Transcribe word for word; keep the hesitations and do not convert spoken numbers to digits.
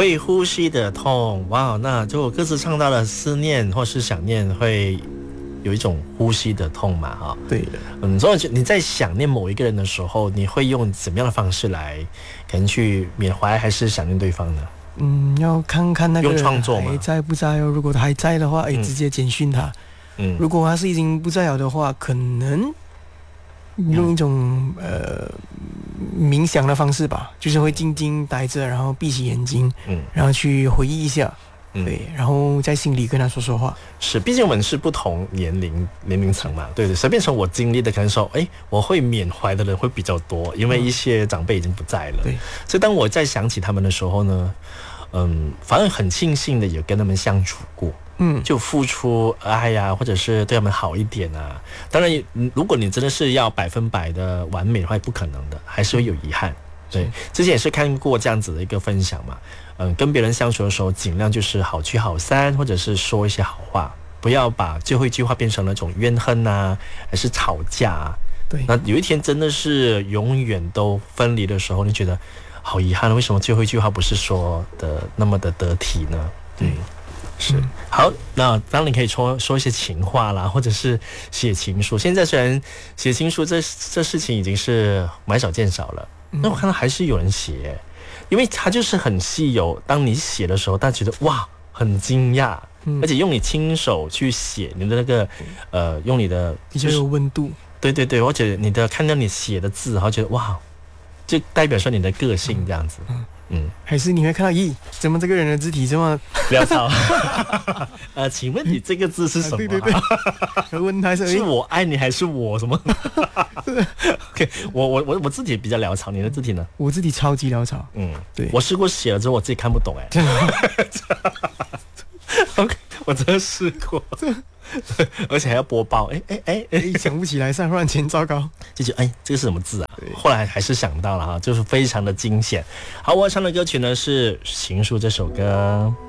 会呼吸的痛，哇，那就歌词唱到了思念或是想念，会有一种呼吸的痛嘛，哈。 对的， 嗯，所以你在想念某一个人的时候，你会用怎么样的方式来，可能去缅怀还是想念对方呢？ 嗯，要看看那个人还在不在哦。如果他还在的话，哎，直接简讯他。嗯，如果他是已经不在了的话，可能用一种、嗯、呃冥想的方式吧，就是会静静待着，然后闭起眼睛，嗯，然后去回忆一下。嗯、对，然后在心里跟他说说话。是， 毕竟我们是不同年龄年龄层嘛，对对。所以变成我经历的，可能说，哎，我会缅怀的人会比较多，因为一些长辈已经不在了。对，所以当我在想起他们的时候呢，嗯，反而很庆幸的有跟他们相处过，嗯，就付出爱呀，或者是对他们好一点啊。当然，如果你真的是要百分百的完美的话，不可能的，还是会有遗憾。对，之前也是看过这样子的一个分享嘛，嗯，跟别人相处的时候，尽量就是好聚好散，或者是说一些好话，不要把最后一句话变成那种怨恨啊，还是吵架啊。对，那有一天真的是永远都分离的时候，你觉得好遗憾，为什么最后一句话不是说的那么的得体呢？嗯，是。好，那当然你可以说说一些情话啦，或者是写情书。现在虽然写情书这这事情已经是买少见少了。那我看到还是有人写，因为它就是很稀有。当你写的时候，大家觉得哇，很惊讶，嗯、而且用你亲手去写，你的那个呃，用你的比较有温度。 对对对，而且你的看到你写的字，然后觉得哇，就代表说你的个性这样子。嗯嗯，还是你会看到，咦，怎么这个人的字体这么潦草？呃，请问你这个字是什么、啊？对对对，问他是是我爱你还是我什么？OK， 我我我我字体比较潦草，你的字体呢？ 我字体超级潦草。嗯，对， 我试过写了之后，我自己看不懂哎、欸。OK， 我真的试过，而且还要播报，哎哎哎哎， 想不起来，突然间糟糕， 就觉得哎，这个是什么字啊？后来还是想到了哈，就是非常的惊险。好，我唱的歌曲呢是《情书》这首歌。